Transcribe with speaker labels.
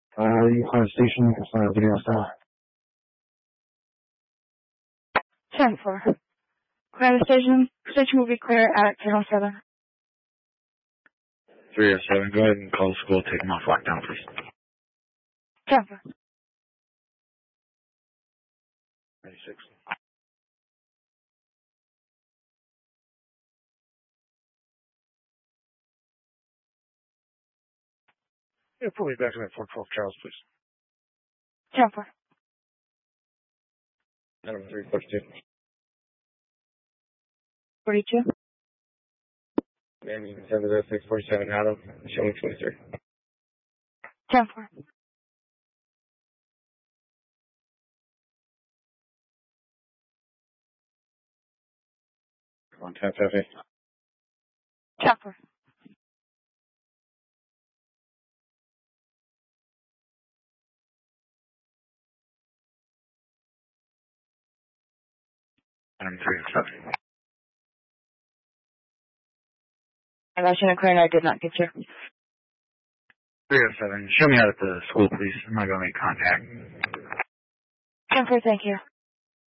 Speaker 1: Yukon Station, video style.
Speaker 2: 10-4. Clear the station. Station will be clear at 10:07.
Speaker 1: 307, go ahead and call the school, take them off lockdown, please.
Speaker 2: 10-4.
Speaker 1: 96. Yeah, pull me back to that 412 Charles, please.
Speaker 2: 10-4.
Speaker 1: Item 342.
Speaker 2: 42.
Speaker 1: Ma'am, you can send it at 647 Adam, showing 23.
Speaker 2: 10-4.
Speaker 1: On 1050.
Speaker 2: 10-4.
Speaker 1: Item 307.
Speaker 2: I got you in a clear and I did not get you.
Speaker 1: 307, show me out at the school, please. I'm not going to make contact.
Speaker 2: 10-4, thank you.